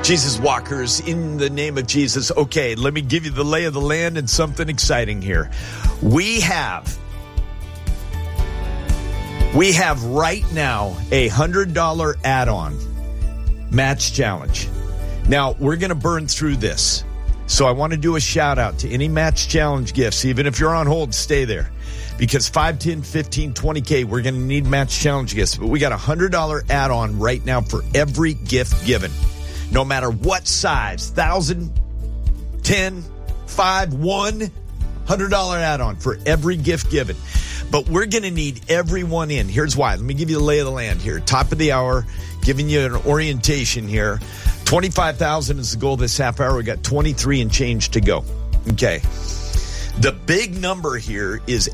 Jesus walkers, in the name of Jesus. Okay, let me give you the lay of the land and something exciting here. We have right now a $100 add-on match challenge. Now, we're going to burn through this. So I want to do a shout out to any match challenge gifts. Even if you're on hold, stay there. Because 5, 10, 15, 20K, we're going to need match challenge gifts. But we got a $100 add-on right now for every gift given. No matter what size, 1,000, 10, 5, 1, $100 add-on for every gift given. But we're going to need everyone in. Here's why. Let me give you the lay of the land here. Top of the hour, giving you an orientation here. 25,000 is the goal this half hour. We got 23 and change to go. Okay. The big number here is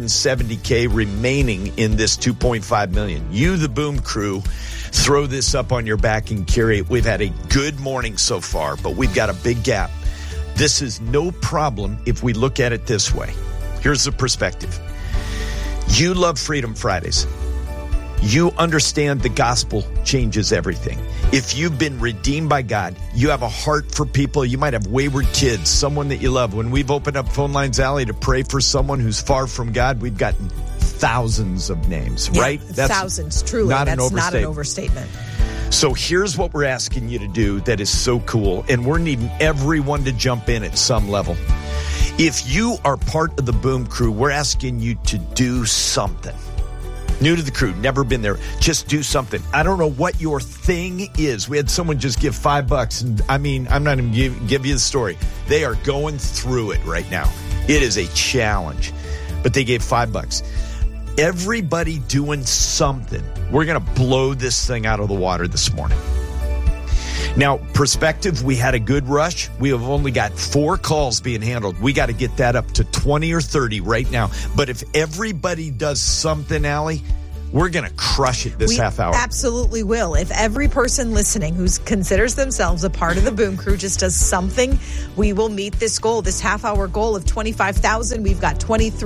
870K remaining in this 2.5 million. You, the Boom Crew, throw this up on your back and carry it. We've had a good morning so far, but we've got a big gap. This is no problem if we look at it this way. Here's the perspective. You love Freedom Fridays. You understand the gospel changes everything. If you've been redeemed by God, you have a heart for people. You might have wayward kids, someone that you love. When we've opened up phone lines, Allie, to pray for someone who's far from God, we've gotten thousands of names, right? That's thousands, truly. That's not an overstatement. So here's what we're asking you to do that is so cool, and we're needing everyone to jump in at some level. If you are part of the Boom Crew, we're asking you to do something. New to the crew, never been there. Just do something. I don't know what your thing is. We had someone just give $5, and I mean, I'm not going to give you the story. They are going through it right now. It is a challenge, but they gave $5. Everybody doing something. We're going to blow this thing out of the water this morning. Now, perspective, we had a good rush. We have only got 4 calls being handled. We got to get that up to 20 or 30 right now. But if everybody does something, Allie, we're going to crush it this half hour. Absolutely will. If every person listening who considers themselves a part of the Boom Crew just does something, we will meet this goal, this half-hour goal of 25,000. We've got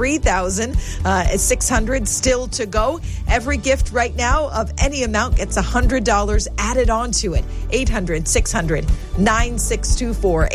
23,600 still to go. Every gift right now of any amount gets $100 added onto it. 800-600-9624.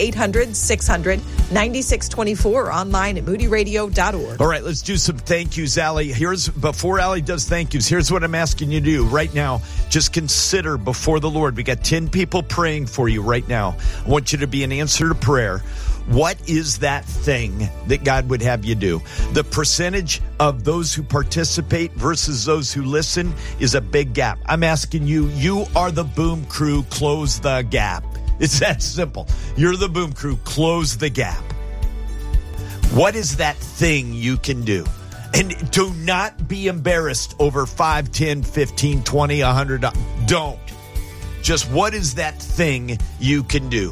800-600-9624. Online at moodyradio.org. All right, let's do some thank yous, Allie. Before Allie does thank yous, here's what I'm asking you to do right now. Just consider before the Lord. We got 10 people praying for you right now. I want you to be an answer to prayer. What is that thing that God would have you do? The percentage of those who participate versus those who listen is a big gap. I'm asking you, you are the Boom Crew, close the gap. It's that simple. You're the Boom Crew, close the gap. What is that thing you can do? And do not be embarrassed over 5, 10, 15, 20, 100. Don't. Just what is that thing you can do?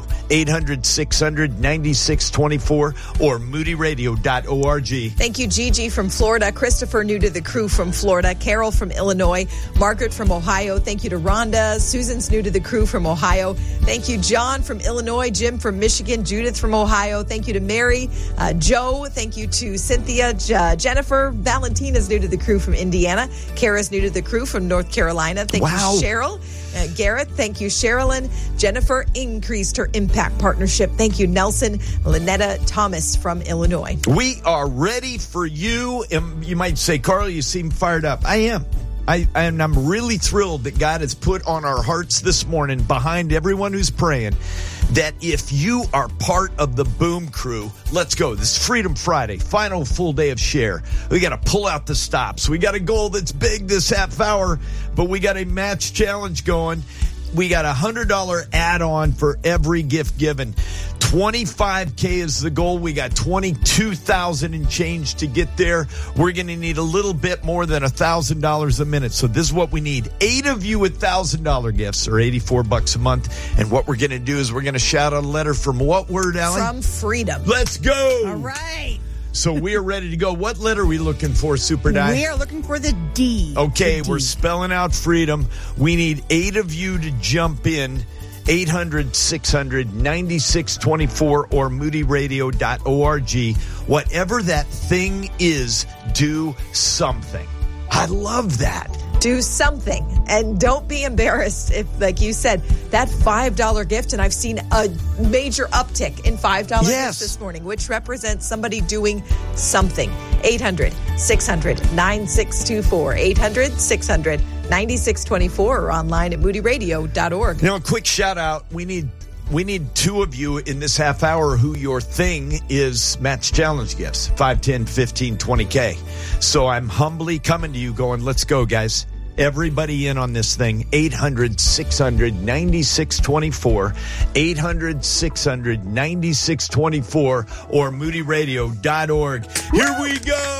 800-600-9624 or moodyradio.org. Thank you, Gigi from Florida. Christopher, new to the crew from Florida. Carol from Illinois. Margaret from Ohio. Thank you to Rhonda. Susan's new to the crew from Ohio. Thank you, John from Illinois. Jim from Michigan. Judith from Ohio. Thank you to Mary. Joe. Thank you to Cynthia. Jennifer. Valentina's new to the crew from Indiana. Kara's new to the crew from North Carolina. Thank you, Cheryl. Garrett, thank you, Sherilyn. Jennifer increased her impact partnership. Thank you, Nelson. Lynetta Thomas from Illinois. We are ready for you. You might say, Carl, you seem fired up. I am. I'm really thrilled that God has put on our hearts this morning, behind everyone who's praying, that if you are part of the Boom Crew, let's go. This is Freedom Friday, final full day of share. We got to pull out the stops. We got a goal that's big this half hour, but we got a match challenge going. We got a $100 add-on for every gift given. 25K is the goal. We got 22,000 and change to get there. We're going to need a little bit more than $1,000 a minute. So this is what we need. 8 of you with $1,000 gifts, or $84 a month. And what we're going to do is we're going to shout out a letter from what word, Allie? From freedom. Let's go. All right. So we are ready to go. What letter are we looking for, Super Di? We are looking for the D. Okay, we're spelling out freedom. We need 8 of you to jump in. 800-600-9624 or moodyradio.org. Whatever that thing is, do something. I love that. Do something, and don't be embarrassed if, like you said, that $5 gift, and I've seen a major uptick in $5 gifts this morning, which represents somebody doing something. 800-600-9624. 800-600-9624 or online at moodyradio.org. Now, a quick shout out. We need two of you in this half hour who your thing is Match Challenge gifts. 5, 10, 15, 20K. So I'm humbly coming to you going, let's go, guys. Everybody in on this thing. 800-600-9624. 800-600-9624 or moodyradio.org. Here we go.